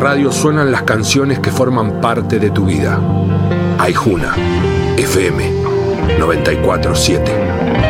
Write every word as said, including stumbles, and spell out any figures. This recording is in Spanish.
radio suenan las canciones que forman parte de tu vida. Aijuna, F M noventa y cuatro punto siete.